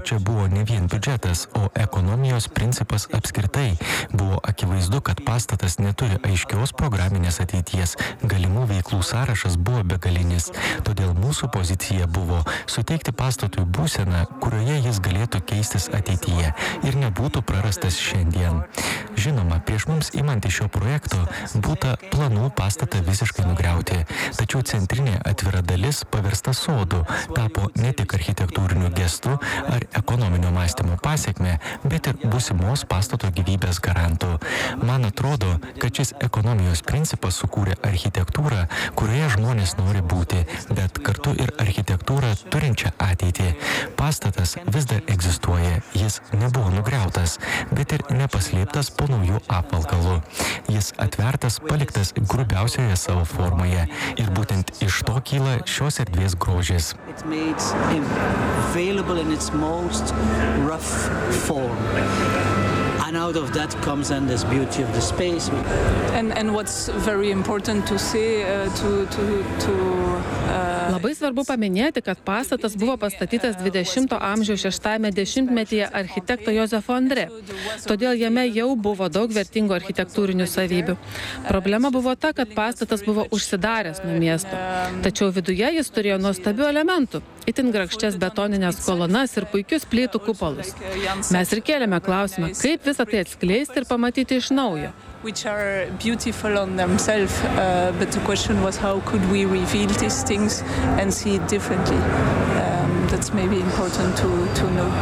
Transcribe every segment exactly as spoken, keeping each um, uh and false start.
Čia buvo ne vien biudžetas, o ekonomijos principas apskritai. Buvo akivaizdu, kad pastatas neturi aiškios programinės ateities. Galimų veiklų sąrašas buvo begalinis. Todėl mūsų pozicija buvo suteikti pastatui būseną, kurioje jis galėtų keistis ateityje ir nebūtų prarastas šiandien. Žinoma, prieš mums imant iš šio projekto būta planų pastatą visiškai nugriauti. Tačiau centrinė atvira dalis paversta sodu tapo ne tik architektūriniu gestu ar ekonominio mąstymo pasekmė, bet ir būsimos pastato gyvybės garantų. Man atrodo, kad šis ekonomijos principas sukūrė architektūrą, kurioje žmonės nori būti, bet kartu ir architektūrą turinčią ateitį. Pastatas vis dar egzistuoja, jis nebuvo nugriautas, bet ir nepaslėptas po naujų apvalkalų. Jis atvertas, paliktas grubiausioje savo formoje ir būtent iš to kyla šios erdvės grožis. Most rough form. And out of that comes then this beauty of the space. And, and what's very important to say, uh, to, to, to, uh, Labai svarbu paminėti, kad pastatas buvo pastatytas dvidešimto amžiaus šeštajame dešimtmetyje architekto Jozefo Andrė. Todėl jame jau buvo daug vertingų architektūrinių savybių. Problema buvo ta, kad pastatas buvo užsidaręs nuo miesto. Tačiau viduje jis turėjo nuostabių elementų, itin grakščias betoninės kolonas ir puikius plytų kupolus. Mes ir kėlėme klausimą, kaip visą tai atskleisti ir pamatyti iš naujo. Which are beautiful on themselves, uh, but the question was how could we reveal these things and see it differently. Um, that's maybe important to, to know.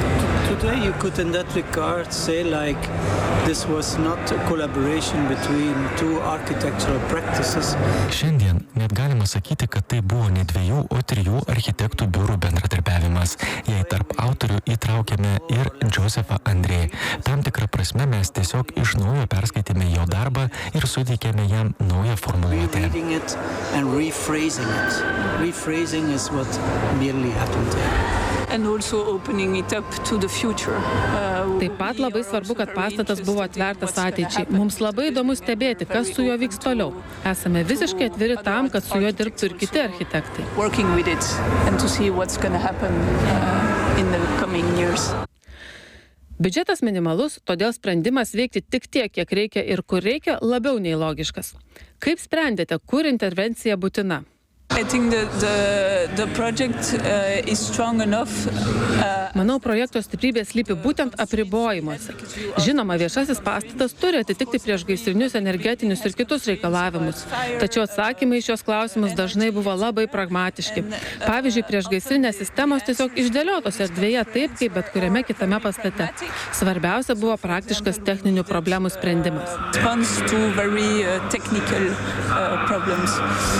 Today you could in that regard say like this was not a collaboration between two architectural practices. Šiandien net galima sakyti, kad tai buvo ne dviejų, o trijų architektų biurų bendradarbiavimas, jei tarp autorių įtraukėme ir Josefą Andrė. Tam tikrą prasme mes tiesiog iš naujo perskaitėme jo darbą ir suteikėme jam naują formuluotę. Rereading it and rephrasing it. Rephrasing is what merely happened there. And also opening it up to the future. Uh, Taip pat labai svarbu, kad pastatas buvo atvertas ateičiai. Mums labai įdomu stebėti, kas su juo vyks toliau. Esame visiškai atviri tam, kad su juo dirbtų ir kiti architektai. Working with it and to see what's going to happen uh, in the coming years. Biudžetas minimalus, todėl sprendimas veikti tik tiek, kiek reikia ir kur reikia, labiau nei logiškas. Kaip sprendėte, kur intervencija būtina? I think the, the, the project uh, is strong enough. Uh, Manau, projekto stiprybė slypi būtent apribojimuose. Žinoma, viešasis pastatas turi atitikti priešgaisrinius, energetinius ir kitus reikalavimus. Tačiau atsakymai į šios klausimus dažnai buvo labai pragmatiški. Pavyzdžiui, priešgaisrinės sistemos tiesiog išdėliotos erdvėje taip, kaip bet kuriame kitame pastate. Svarbiausia buvo praktiškas techninių problemų sprendimas. Response to very uh, technical uh, problems.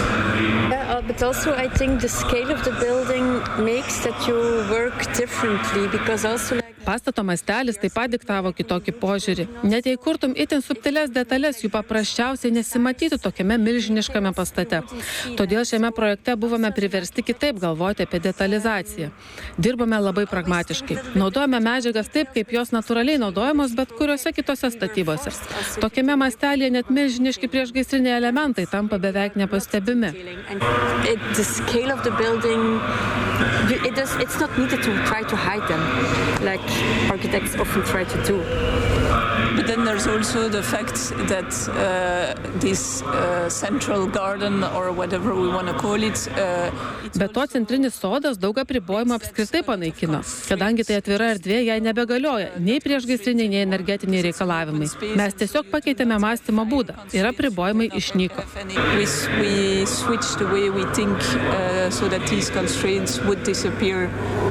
Yeah, but also I think the scale of the building makes that you work differently because also like Pastato mastelis taip pat diktavo kitokį požiūrį. Net jei kurtum itin subtilės detalės, jų paprasčiausiai nesimatytų tokiame milžiniškame pastate. Todėl šiame projekte buvome priversti kitaip galvoti apie detalizaciją. Dirbame labai pragmatiškai. Naudojame medžiagas taip, kaip jos natūraliai naudojamos bet kuriuose kitose statybose. Tokiame mastelėje net milžiniški priešgaisriniai elementai tampa beveik nepastebimi. it, the scale of the building, you- it does, it's not needed to try to hide them like architects often try to do. But then there's also the fact that uh, this uh, central garden or whatever we want to call it. Uh, it's Be to, centrinis sodas daug apribojimų apskritai panaikino, kadangi tai atvira erdvė, jai nebegalioja nei priešgaisriniai, nei energetiniai reikalavimai. Mes tiesiog pakeitėme mąstymo būdą ir apribojimai išnyko. We, we switched the way we think uh, so that these constraints would disappear.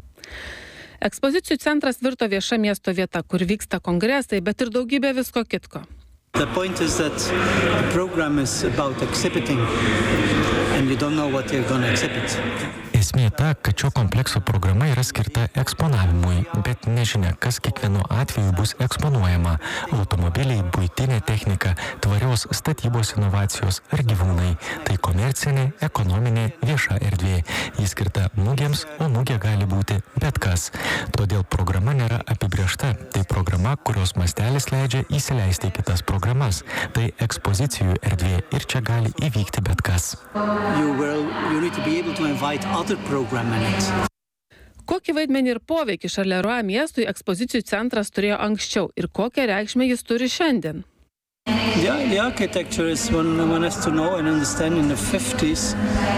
Ekspozicijų centras virto vieša miesto vieta, kur vyksta kongresai, bet ir daugybė visko kitko. The point is that the program is about exhibiting and you don't know what you're going to exhibit. Esmė ta, kad šio komplekso programa yra skirta eksponavimui, bet nežinia, kas kiekvienu atveju bus eksponuojama – automobiliai, buitinė technika, tvarios statybos inovacijos ar gyvūnai. Tai komercinė, ekonominė, vieša erdvė. Ji skirta mugėms, o mugė gali būti bet kas. Todėl programa nėra apibrėžta. Tai programa, kurios mastelis leidžia įsileisti į kitas programas. Tai ekspozicijų erdvė ir čia gali įvykti bet kas. You will, you need to be able to invite other program in it. Kokį vaidmenį ir poveikį Charleroi miestui ekspozicijų centras turėjo anksčiau ir kokią reikšmę jis turi šiandien? The, the architecture is one, one has to know and understand in the fifties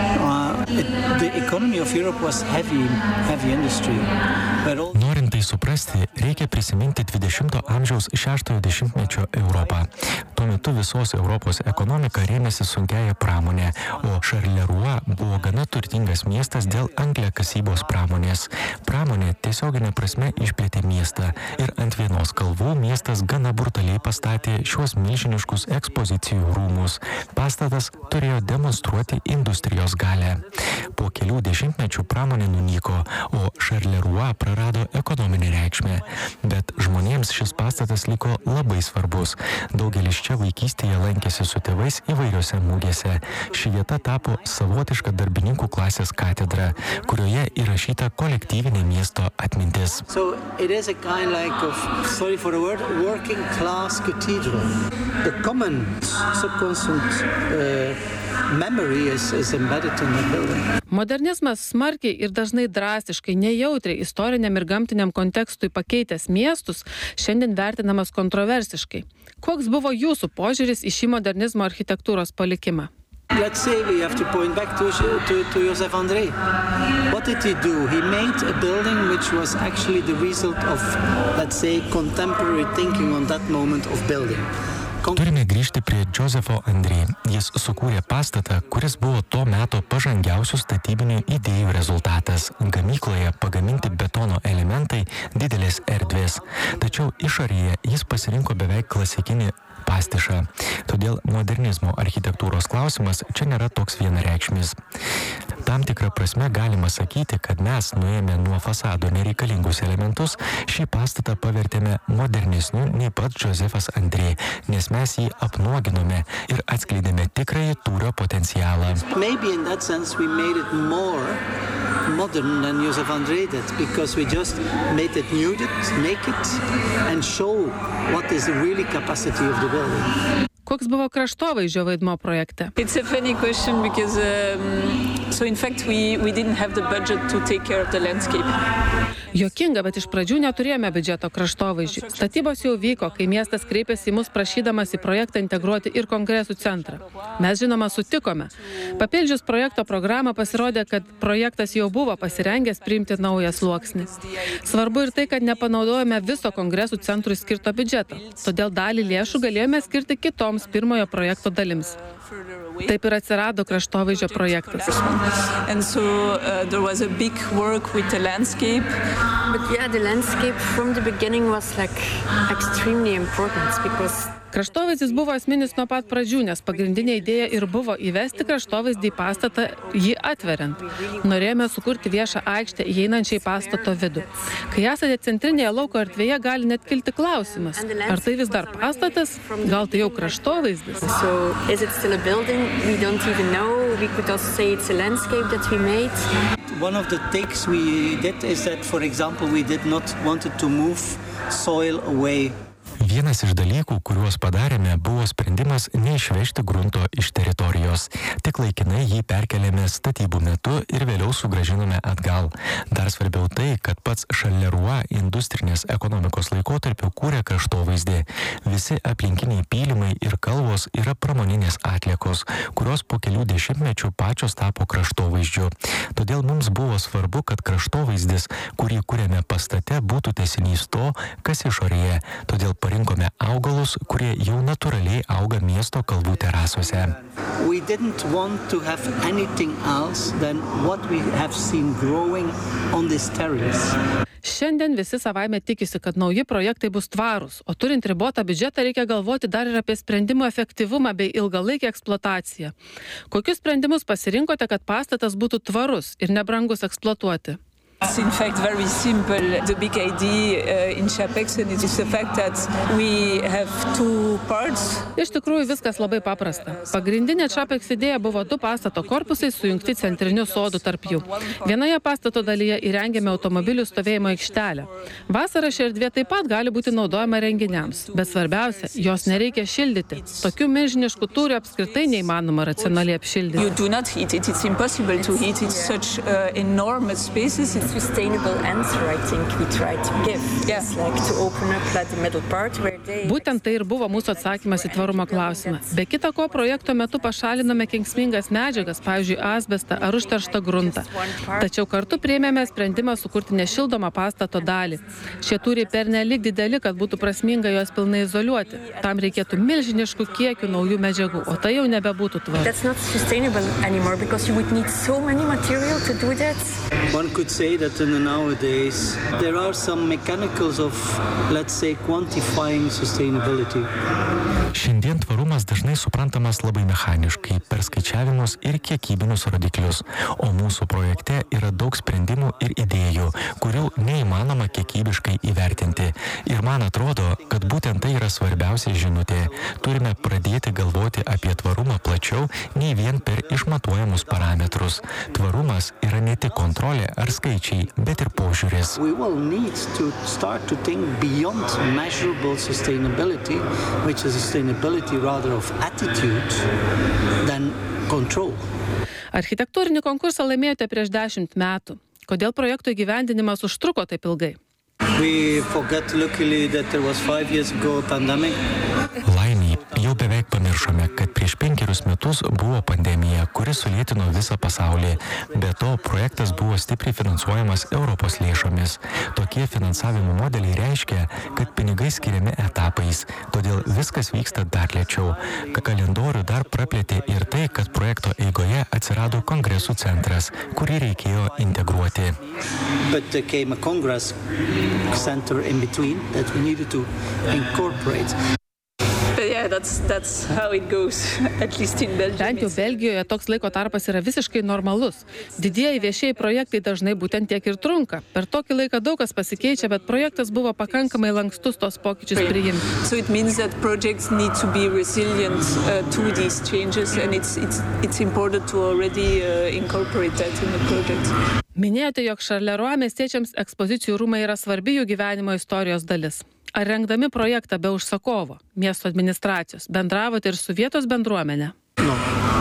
uh, it, the economy of Europe was heavy, heavy industry. All... Norint tai suprasti, reikia prisiminti dvidešimto amžiaus šeštojo dešimtmečio Europą. Tuo metu visos Europos ekonomika rėmėsi sunkiąją pramonę, o Charleroi buvo gana turtingas miestas dėl angliakasybos pramonės. Pramonė tiesioginė prasme išplėtė miestą ir ant vienos kalvų miestas gana brutaliai pastatė šiuos milžiniškus ekspozicijų rūmus. Pastatas turėjo demonstruoti industrijos galę. Po kelių dešimtmečių pramonė nunyko, o Charleroi prarado ekonominę reikšmę. Bet žmonėms šis pastatas liko labai svarbus. Daugelis čia vaikystėje lankėsi su tėvais įvairiose mūgėse. Ši vieta tapo savotiška darbininkų klasės katedra, kurioje įrašyta kolektyvinė miesto atmintis. So it is a kind like of, sorry for the word, working class cathedral. The common subconscious uh, memory is, is embedded in the building. Modernizmas smarkiai ir dažnai drastiškai, nejautriai istoriniam ir gamtiniam kontekstui pakeitęs miestus šiandien vertinamas kontroversiškai. Koks buvo jūsų požiūris į šį modernizmo architektūros palikimą? Let's say we have to point back to, to, to Joseph André. What did he do? He made a building which was actually the result of, let's say, contemporary thinking on that moment of building. Turime grįžti prie Josepho André. Jis sukūrė pastatą, kuris buvo to meto pažangiausių statybinių idėjų rezultatas. Gamykloje pagaminti betono elementai, didelės erdvės. Tačiau išorėje jis pasirinko beveik klasikinį pastišą. Todėl modernizmo architektūros klausimas čia nėra toks vienareikšmis. Tam tikrą prasme galima sakyti, kad mes nuėjome nuo fasado nereikalingus elementus, šį pastatą pavertėme modernesniu nei pats Josephas André, nes mes jį apnuoginome ir atskleidėme tikrąjį tūrio potencialą. Maybe in that sense we made it more modern than Joseph André did, because we just made it nude, naked and show what is the really capacity of the building. Koks buvo kraštovaizdžio vaidmuo projekte? It's a funny question because um, so in fact we we didn't have the budget to take care of the landscape. Jokinga, bet iš pradžių neturėjome biudžeto kraštovaizdžiui. Statybos jau vyko, kai miestas kreipėsi į mus prašydamas į projektą integruoti ir kongresų centrą. Mes žinoma sutikome. Papildžius projekto programą pasirodė, kad projektas jau buvo pasirengęs priimti naują sluoksnį. Svarbu ir tai, kad nepanaudojame viso kongresų centrui skirto biudžeto. Todėl dalį lėšų galėjome skirti kitoms pirmojo projekto dalims. Taip ir atsirado kraštovaizdžio projektas. And so uh, there was a big work with the landscape. But yeah, the landscape from the beginning was like extremely important because Kraštovaizdis buvo esminis nuo pat pradžių, nes pagrindinė idėja ir buvo įvesti kraštovaizdį į pastatą, jį atveriant. Norėjome sukurti viešą aikštę įeinančią į pastato vidų. Kai esate centrinėje lauko erdvėje, gali net kilti klausimas, ar tai vis dar pastatas, gal tai jau kraštovaizdis. So is it still a building? We don't even know. We could also say it's a landscape that we made. One of the takes we did is that, for example, we did not wanted to move soil away. Vienas iš dalykų, kuriuos padarėme, buvo sprendimas neišvežti grunto iš teritorijos. Tik laikinai jį perkelėme statybų metu ir vėliau sugrąžinome atgal. Dar svarbiau tai, kad pats Charleroi industrinės ekonomikos laikotarpiu kūrė kraštovaizdį. Visi aplinkiniai pylimai ir kalvos yra pramoninės atliekos, kurios po kelių dešimtmečių pačios tapo kraštovaizdžiu. Todėl mums buvo svarbu, kad kraštovaizdis, kurį kūrėme pastate, būtų tęsinys to, kas išorėje. Todėl parinkome augalus, kurie jau natūraliai auga miesto kalvų terasuose. We didn't want to have anything else than what we have seen growing on this terrace. Šiandien visi savaime tikisi, kad nauji projektai bus tvarūs, o turint ribotą biudžetą reikia galvoti dar ir apie sprendimų efektyvumą bei ilgalaikę eksploataciją. Kokius sprendimus pasirinkote, kad pastatas būtų tvarus ir nebrangus eksploatuoti? It's in fact very simple. The big idea uh, in Chapexen is the fact that we have two parts. Iš tikrųjų viskas labai paprasta. Pagrindinė Chapex idėja buvo du pastato korpusai sujungti centriniu sodu tarp jų. Vienoje pastato dalyje įrengėme automobilių stovėjimo aikštelę. Vasarą ši erdvė taip pat gali būti naudojama renginiams, bet svarbiausia, jos nereikia šildyti. Tokių milžiniškų tūrių apskritai neįmanoma racionaliai apšildyti. You do not heat it. It's impossible to heat it. Such uh, enormous spaces. sustainable answer I think we try to give. Yeah. It's like to open up like the middle part where they... Būtent tai ir buvo mūsų atsakymas į tvarumo klausimą. Be kita ko, projekto metu pašalinome kenksmingas medžiagas, pavyzdžiui, asbestą ar užterštą gruntą. Tačiau kartu priėmėme sprendimą sukurti nešildomą pastato dalį. Šie tūriai pernelyg dideli, kad būtų prasminga juos pilnai izoliuoti. Tam reikėtų milžiniškų kiekių naujų medžiagų, o tai jau nebebūtų tvaru. That's not sustainable anymore because you would need so many material to do that. One could say that in the nowadays there are some mechanicals of, let's say, quantifying sustainability. Šiandien tvarumas dažnai suprantamas labai mechaniškai, per skaičiavimus ir kiekybinius rodiklius, o mūsų projekte yra daug sprendimų ir idėjų, kurių neįmanoma kiekybiškai įvertinti. Ir man atrodo, kad būtent tai yra svarbiausia žinutė. Turime pradėti galvoti apie tvarumą plačiau, nei vien per išmatuojamus parametrus. Tvarumas yra ne tik kontrolė ar skaičiai, bet ir požiūris. We will need to start to think beyond measurable sustainability, which is sustainability rather of attitude than control. Architektūrinį konkursą laimėjote prieš dešimt metų. Kodėl projekto įgyvendinimas užtruko taip ilgai? We forget luckily that there was five years ago a pandemic. Laimiai, jau beveik pamiršome, kad prieš penkerius metus buvo pandemija, kuri sulėtino visą pasaulį. Be to, projektas buvo stipriai finansuojamas Europos lėšomis. Tokie finansavimo modeliai reiškia, kad pinigai skiriami etapais, todėl viskas vyksta dar lėčiau. Kalendorių dar praplėtė ir tai, kad projekto eigoje atsirado kongresų centras, kurį reikėjo integruoti. But there came a congress center in between that we needed to incorporate. But yeah, that's, that's how it goes, at least in Belgium. Bent jau Belgijoje toks laiko tarpas yra visiškai normalus. Didieji viešieji projektai dažnai būtent tiek ir trunka. Per tokį laiką daug kas pasikeičia, bet projektas buvo pakankamai lankstus tos pokyčius priimti. So it means that projects need to be resilient uh, to these changes, and it's, it's, it's important to already uh, incorporate that in the project. Minėjote, jog Šarleroi miestiečiams ekspozicijų rūmai yra svarbi jų gyvenimo istorijos dalis. Ar rengdami projektą be užsakovo, miesto administracijos, bendravote ir su vietos bendruomenė? No.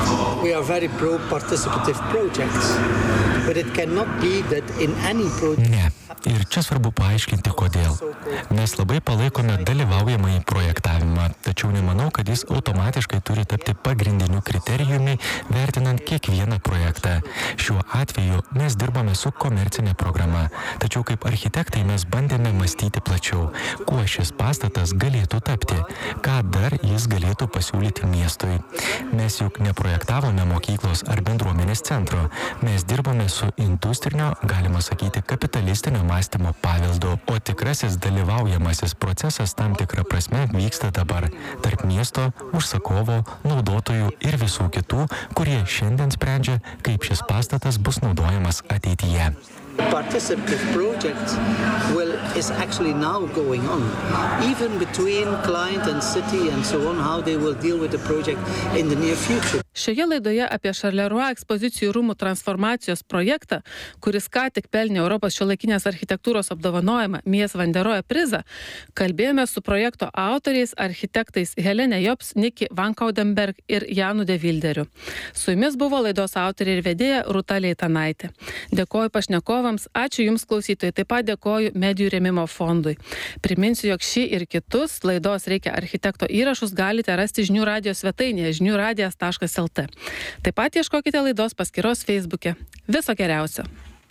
We are very pro-participative projects, but it cannot be that in any project... Ne. Ir čia svarbu paaiškinti, kodėl. Mes labai palaikome dalyvaujamąjį projektavimą, tačiau nemanau, kad jis automatiškai turi tapti pagrindiniu kriterijumi, vertinant kiekvieną projektą. Šiuo atveju mes dirbame su komercinė programa, tačiau kaip architektai mes bandėme mąstyti plačiau, kuo šis pastatas galėtų tapti, ką dar jis galėtų pasiūlyti miestui. Mes juk neprojektavome mokyklos ar bendruomenės centro, mes dirbame su industrinio, galima sakyti, kapitalistinio mąstymo paveldu, o tikrasis dalyvaujamasis procesas tam tikrą prasme vyksta dabar tarp miesto, užsakovo, naudotojų ir visų kitų, kurie šiandien sprendžia, kaip šis pastatas bus naudojamas ateityje. Participative project will, is actually now going on, even between client and city and so on, how they will deal with the project in the near future. Šioje laidoje apie Šarleroi ekspozicijų rūmų transformacijos projektą, kuris ką tik pelnė Europos šiuolaikinės architektūros apdovanojimą Mies van der Rohe prizą, kalbėjome su projekto autoriais, architektais Helene Jops, Niki van Coudenberg ir Janu de Wilderiu. Su jumis buvo laidos autorė ir vedėja Rūta Leitanaitė. Dėkoju pašnekovams, ačiū Jums klausytojai, taip pat dėkoju Medijų rėmimo fondui. Priminsiu, jog šį ir kitus laidos Reikia architekto įrašus galite rasti žinių radijo svetainėje žinių radijas taškas el tė. Taip pat ieškokite laidos paskyros Facebook'e. Viso geriausio.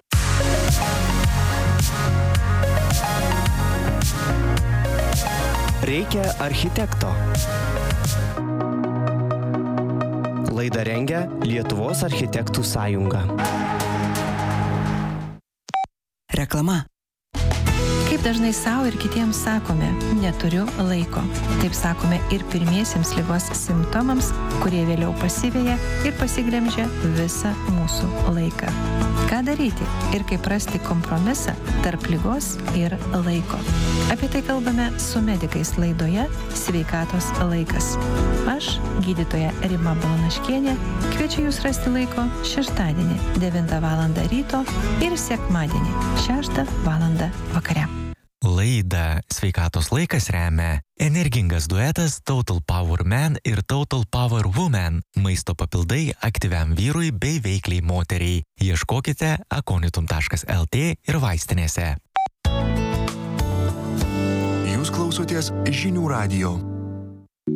Reikia architekto. Laidą rengia Lietuvos architektų sąjunga. Reklama. Kaip dažnai savo ir kitiems sakome, neturiu laiko. Taip sakome ir pirmiesiems ligos simptomams, kurie vėliau pasiveja ir pasiglemžia visą mūsų laiką. Ką daryti ir kaip rasti kompromisą tarp ligos ir laiko? Apie tai kalbame su medikais laidoje Sveikatos laikas. Aš, gydytoja Rima Balanaškienė, kviečiu jūs rasti laiko šeštadienį devintą valandą ryto ir sekmadienį šeštą valandą vakare. Laida Laida Sveikatos laikas remia energingas duetas Total Power Man ir Total Power Woman – maisto papildai aktyviam vyrui bei veikliai moteriai. Ieškokite akonitum taškas el tė ir vaistinėse. Jūs klausotės Žinių radijo.